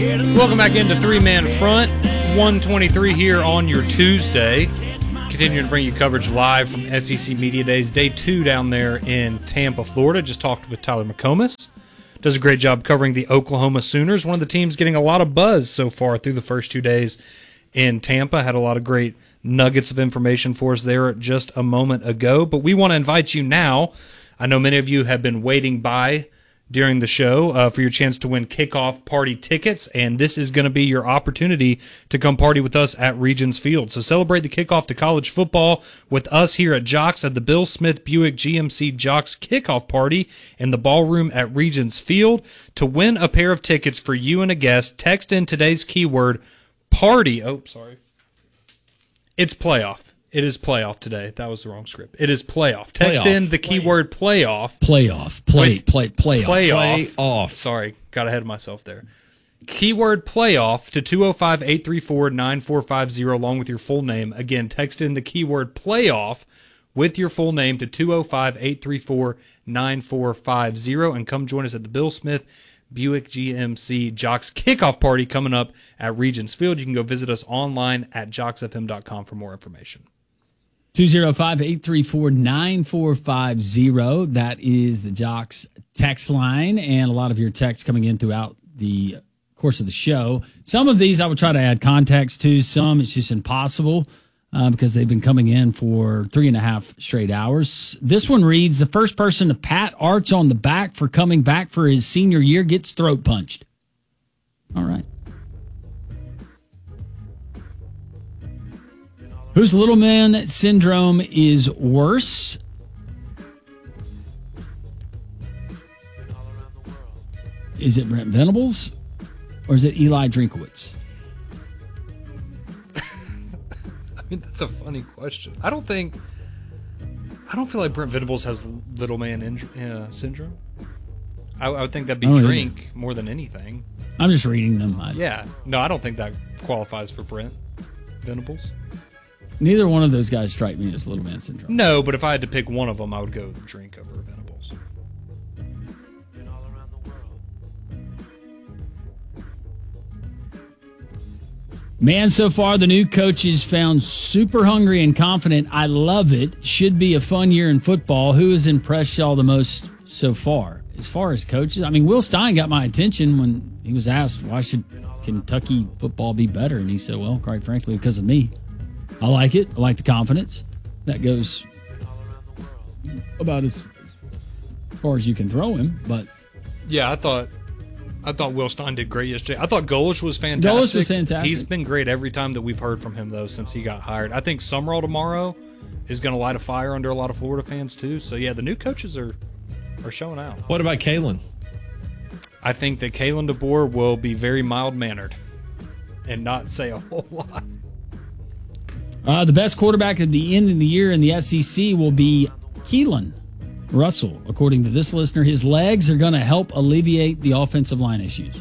Welcome back into Three-Man Front, 123 here on your Tuesday. Continuing to bring you coverage live from SEC Media Days, Day 2 down there in Tampa, Florida. Just talked with Tyler McComas. Does a great job covering the Oklahoma Sooners, one of the teams getting a lot of buzz so far through the first 2 days in Tampa. Had a lot of great nuggets of information for us there just a moment ago. But we want to invite you now. I know many of you have been waiting by during the show for your chance to win kickoff party tickets, and this is going to be your opportunity to come party with us at Regions Field. So celebrate the kickoff to college football with us here at Jocks at the Bill Smith Buick GMC Jocks kickoff party in the ballroom at Regions Field. To win a pair of tickets for you and a guest, text in today's keyword party. Oh, sorry. It's playoff. It is playoff today. That was the wrong script. It is playoff. Text in the keyword playoff. Playoff. Playoff. Sorry, got ahead of myself there. Keyword playoff to 205-834-9450 along with your full name. Again, text in the keyword playoff with your full name to 205-834-9450 and come join us at the Bill Smith Buick GMC Jocks kickoff party coming up at Regions Field. You can go visit us online at jocksfm.com for more information. 205-834-9450. That is the Jocks text line, and a lot of your texts coming in throughout the course of the show. Some of these I would try to add context to. Some it's just impossible because they've been coming in for 3.5 straight hours. This one reads, the first person to pat Arch on the back for coming back for his senior year gets throat punched. All right. Whose little man syndrome is worse? Is it Brent Venables or is it Eli Drinkowitz? I mean, that's a funny question. I don't feel like Brent Venables has little man syndrome. I would think that'd be Drink more than anything. I'm just reading them. Yeah. No, I don't think that qualifies for Brent Venables. Neither one of those guys strike me as little man syndrome. No, but if I had to pick one of them, I would go Drink over Venables. Man, so far the new coach is found super hungry and confident. I love it. Should be a fun year in football. Who has impressed y'all the most so far? As far as coaches, I mean, Will Stein got my attention when he was asked, why should Kentucky football be better? And he said, well, quite frankly, because of me. I like it. I like the confidence. That goes about as far as you can throw him. But yeah, I thought Will Stein did great yesterday. I thought Golesh was fantastic. He's been great every time that we've heard from him, though, since he got hired. I think Summerall tomorrow is going to light a fire under a lot of Florida fans, too. So, yeah, the new coaches are showing out. What about Kalen? I think that Kalen DeBoer will be very mild-mannered and not say a whole lot. The best quarterback at the end of the year in the SEC will be Keelan Russell. According to this listener, his legs are going to help alleviate the offensive line issues.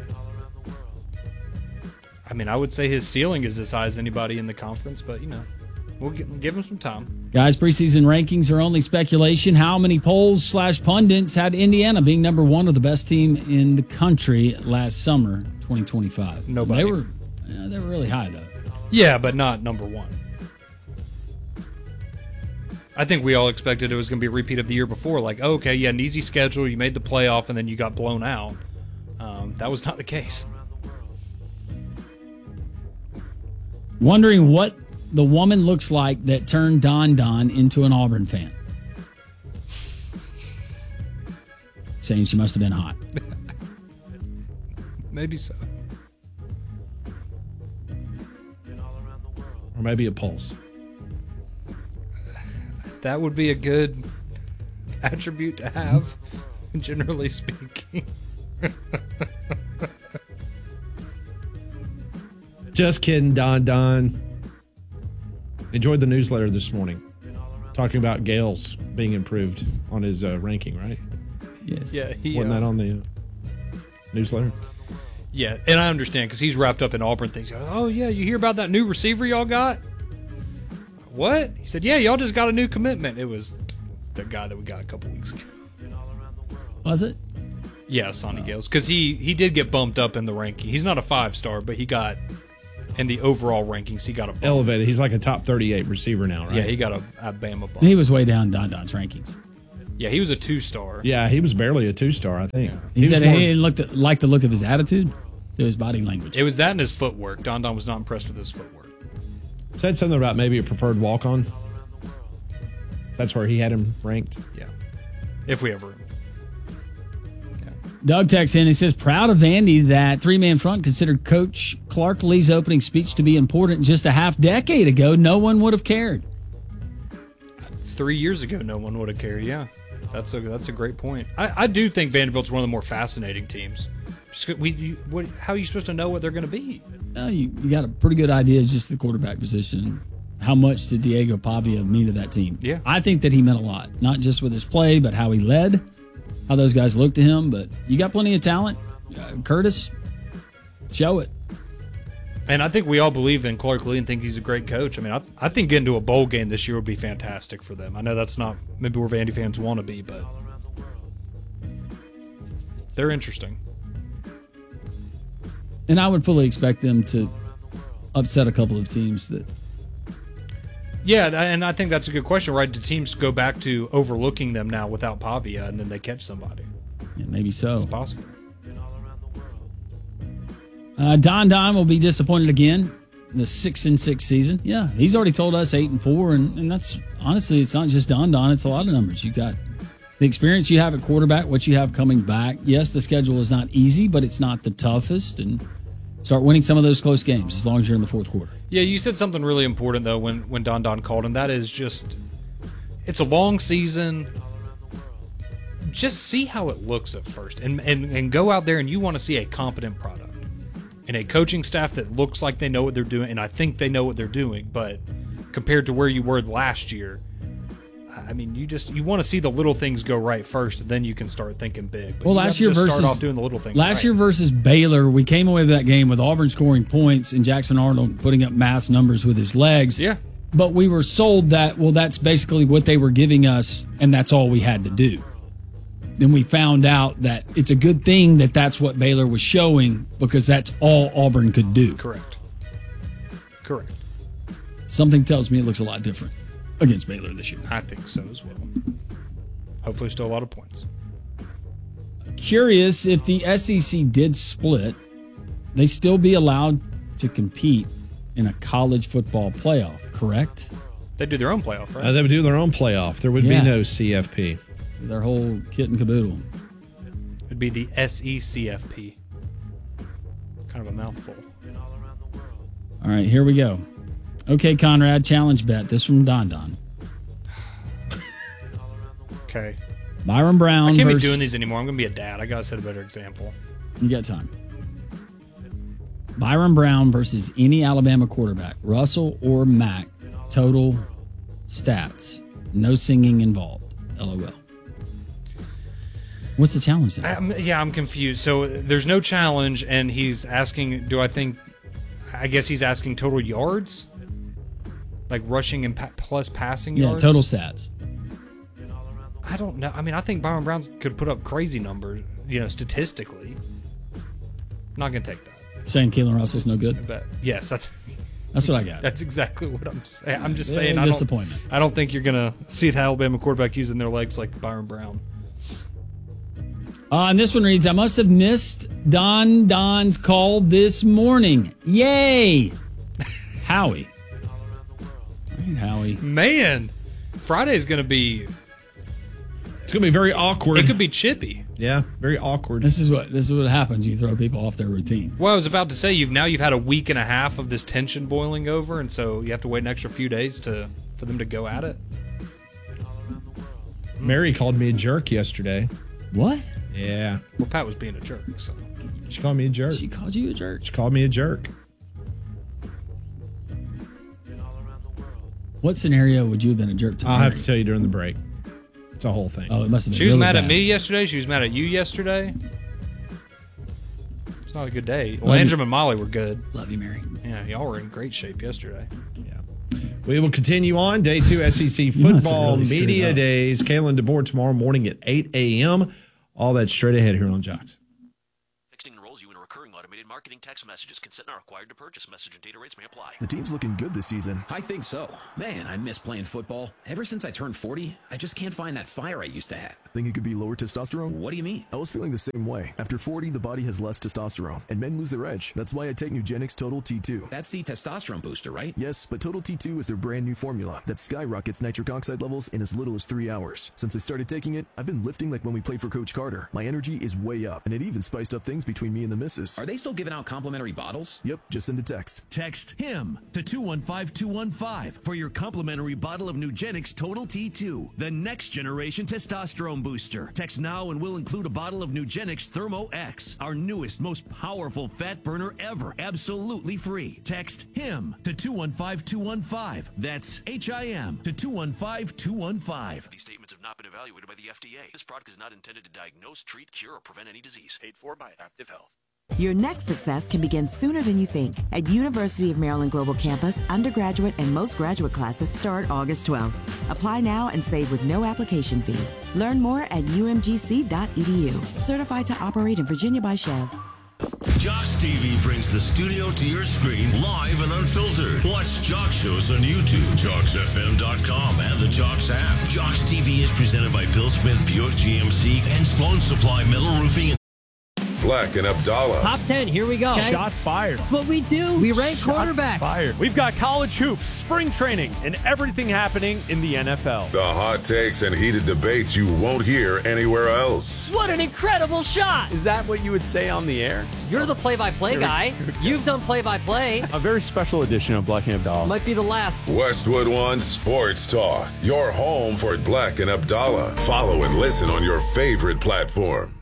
I mean, I would say his ceiling is as high as anybody in the conference, but, we'll give him some time. Guys, preseason rankings are only speculation. How many polls / pundits had Indiana being number one or the best team in the country last summer, 2025? Nobody. They were really high, though. Yeah, but not number one. I think we all expected it was going to be a repeat of the year before. Like, okay, you had an easy schedule, you made the playoff, and then you got blown out. That was not the case. Wondering what the woman looks like that turned Don into an Auburn fan. Saying she must have been hot. Maybe so. Or maybe a pulse. That would be a good attribute to have, generally speaking. Just kidding, Don. Enjoyed the newsletter this morning. Talking about Gales being improved on his ranking, right? Yes. Yeah. Wasn't that on the newsletter? Yeah, and I understand because he's wrapped up in Auburn things. Oh, yeah, you hear about that new receiver y'all got? What? He said, yeah, y'all just got a new commitment. It was the guy that we got a couple weeks ago. Was it? Yeah, Sonny Gales. Because he did get bumped up in the ranking. He's not a 5-star, but he got, in the overall rankings, he got a bump. Elevated. He's like a top 38 receiver now, right? Yeah, he got a Bama bump. He was way down Don Don's rankings. Yeah, he was a 2-star. Yeah, he was barely a 2-star, I think. Yeah. He said he didn't like the look of his attitude, to his body language. It was that and his footwork. Don was not impressed with his footwork. Said something about maybe a preferred walk-on. That's where he had him ranked. Yeah. If we ever. Doug texts in. He says, proud of Andy that three-man front considered Coach Clark Lee's opening speech to be important just a half decade ago. No one would have cared. 3 years ago, no one would have cared. Yeah, that's a great point. I do think Vanderbilt's one of the more fascinating teams. How are you supposed to know what they're going to be? You got a pretty good idea just the quarterback position. How much did Diego Pavia mean to that team? Yeah. I think that he meant a lot, not just with his play, but how he led, how those guys looked to him. But you got plenty of talent. Curtis, show it. And I think we all believe in Clark Lee and think he's a great coach. I mean, I think getting to a bowl game this year would be fantastic for them. I know that's not maybe where Vandy fans want to be, but they're interesting. And I would fully expect them to upset a couple of teams that. Yeah, and I think that's a good question, right? Do teams go back to overlooking them now without Pavia, and then they catch somebody? Yeah, maybe so. It's possible. Don will be disappointed again in the 6-6 season. Yeah, he's already told us 8-4, and that's honestly, it's not just Don. It's a lot of numbers. You've got the experience you have at quarterback, what you have coming back. Yes, the schedule is not easy, but it's not the toughest, and start winning some of those close games as long as you're in the fourth quarter. Yeah, you said something really important, though, when Don called, and that is just, it's a long season. Just see how it looks at first, and go out there, and you want to see a competent product. And a coaching staff that looks like they know what they're doing, and I think they know what they're doing, but compared to where you were last year, I mean, you want to see the little things go right first, and then you can start thinking big. But well, last year start off doing the little things. Last year versus Baylor, we came away with that game with Auburn scoring points and Jackson Arnold putting up mass numbers with his legs. Yeah, but we were sold that that's basically what they were giving us, and that's all we had to do. Then we found out that it's a good thing that that's what Baylor was showing because that's all Auburn could do. Correct. Something tells me it looks a lot different against Baylor this year. I think so as well. Hopefully still a lot of points. Curious if the SEC did split, they still be allowed to compete in a college football playoff, correct? They do their own playoff, right? They would do their own playoff. There would be no CFP. Their whole kit and caboodle. It'd be the SECFP. Kind of a mouthful. All right, here we go. Okay, Conrad, challenge bet. This from Don. Okay. Byron Brown. I can't be doing these anymore. I'm going to be a dad. I got to set a better example. You got time. Byron Brown versus any Alabama quarterback, Russell or Mack, total stats. No singing involved. LOL. What's the challenge then? I'm confused. So there's no challenge, and he's asking, I guess he's asking total yards? Like rushing and plus passing yards? Yeah, total stats. I don't know. I mean, I think Byron Brown could put up crazy numbers, statistically. I'm not going to take that. Saying Keelan Russell's no good? But yes, that's what I got. That's exactly what I'm saying. I'm just saying disappointment. I don't think you're going to see an Alabama quarterback using their legs like Byron Brown. And this one reads, I must have missed Don's call this morning. Yay! Howie. All right, Howie. Man, Friday's going to be... It's going to be very awkward. It could be chippy. Yeah, very awkward. This is what happens. You throw people off their routine. Well, I was about to say, you've had a week and a half of this tension boiling over, and so you have to wait an extra few days for them to go at it. Mary called me a jerk yesterday. What? Yeah. Well, Pat was being a jerk, so. She called me a jerk. She called you a jerk? She called me a jerk. What scenario would you have been a jerk to? I'll have to tell you during the break. It's a whole thing. Oh, it must have been She was really mad bad. at me yesterday. She was mad at you yesterday. It's not a good day. Love Landrum you. and Molly were good. Love you, Mary. Yeah, y'all were in great shape yesterday. Yeah. We will continue on. Day 2 SEC Football really screwed Media up. Days. Kalen DeBoer tomorrow morning at 8 a.m. All that straight ahead here on Jocks. Texting enrolls you in a recurring automated marketing text messages. Consent not required to purchase. Message and data rates may apply. The team's looking good this season. I think so. Man, I miss playing football. Ever since I turned 40, I just can't find that fire I used to have. Think it could be lower testosterone? What do you mean? I was feeling the same way. After 40, the body has less testosterone, and men lose their edge. That's why I take Nugenix Total T2. That's the testosterone booster, right? Yes, but Total T2 is their brand new formula that skyrockets nitric oxide levels in as little as 3 hours. Since I started taking it, I've been lifting like when we played for Coach Carter. My energy is way up, and it even spiced up things between me and the missus. Are they still giving out complimentary bottles? Yep, just send a text. Text HIM to 215-215 for your complimentary bottle of Nugenix Total T2, the next generation testosterone booster. Text now and we'll include a bottle of Nugenix Thermo X, our newest, most powerful fat burner ever, absolutely free. Text HIM to 215-215. That's HIM to 215-215. These statements have not been evaluated by the FDA. This product is not intended to diagnose, treat, cure, or prevent any disease. Paid for by Adaptive Health. Your next success can begin sooner than you think. At University of Maryland Global Campus, undergraduate and most graduate classes start August 12th. Apply now and save with no application fee. Learn more at umgc.edu. Certified to operate in Virginia by Chev. Jocks TV brings the studio to your screen live and unfiltered. Watch Jocks shows on YouTube, JocksFM.com, and the Jocks app. Jocks TV is presented by Bill Smith Buick GMC and Sloan Supply Metal Roofing. Black and Abdallah. Top 10, here we go. Okay. Shots fired. That's what we do. We rank quarterbacks. Fired. We've got college hoops, spring training, and everything happening in the NFL. The hot takes and heated debates you won't hear anywhere else. What an incredible shot. Is that what you would say on the air? You're the play-by-play guy. You've done play-by-play. A very special edition of Black and Abdallah. Might be the last. Westwood One Sports Talk. Your home for Black and Abdallah. Follow and listen on your favorite platform.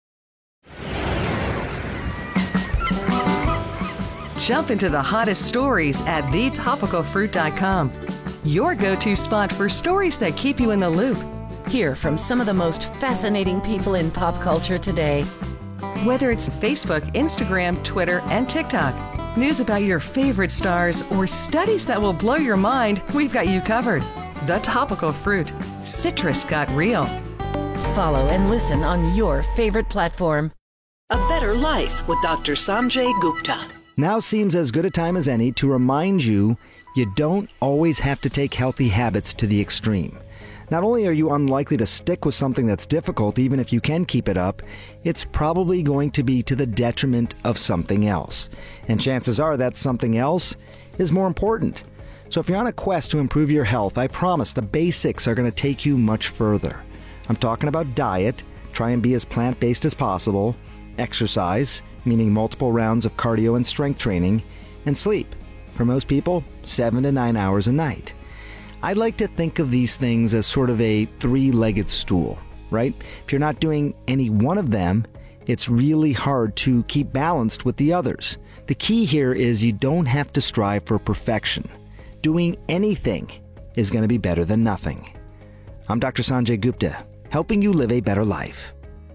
Jump into the hottest stories at thetopicalfruit.com. Your go-to spot for stories that keep you in the loop. Hear from some of the most fascinating people in pop culture today. Whether it's Facebook, Instagram, Twitter, and TikTok, news about your favorite stars, or studies that will blow your mind, we've got you covered. The Topical Fruit. Citrus got real. Follow and listen on your favorite platform. A Better Life with Dr. Sanjay Gupta. Now seems as good a time as any to remind you don't always have to take healthy habits to the extreme. Not only are you unlikely to stick with something that's difficult, even if you can keep it up, it's probably going to be to the detriment of something else. And chances are that something else is more important. So if you're on a quest to improve your health, I promise the basics are going to take you much further. I'm talking about diet, try and be as plant-based as possible, exercise, meaning multiple rounds of cardio and strength training, and sleep. For most people, 7 to 9 hours a night. I like to think of these things as sort of a three-legged stool, right? If you're not doing any one of them, it's really hard to keep balanced with the others. The key here is you don't have to strive for perfection. Doing anything is going to be better than nothing. I'm Dr. Sanjay Gupta, helping you live a better life.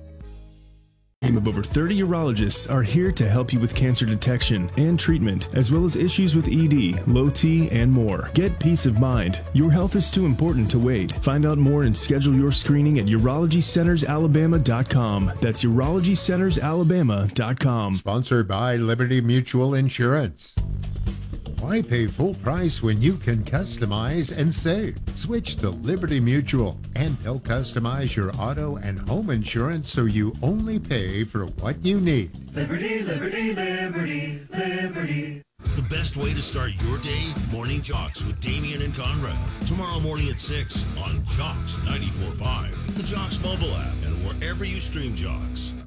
A team of over 30 urologists are here to help you with cancer detection and treatment, as well as issues with ED, low T, and more. Get peace of mind. Your health is too important to wait. Find out more and schedule your screening at UrologyCentersAlabama.com. That's UrologyCentersAlabama.com. Sponsored by Liberty Mutual Insurance. Why pay full price when you can customize and save? Switch to Liberty Mutual, and they'll customize your auto and home insurance so you only pay for what you need. Liberty, liberty, liberty, liberty. The best way to start your day? Morning Jocks with Damian and Conrad. Tomorrow morning at 6 on Jocks 94.5, the Jocks mobile app, and wherever you stream Jocks.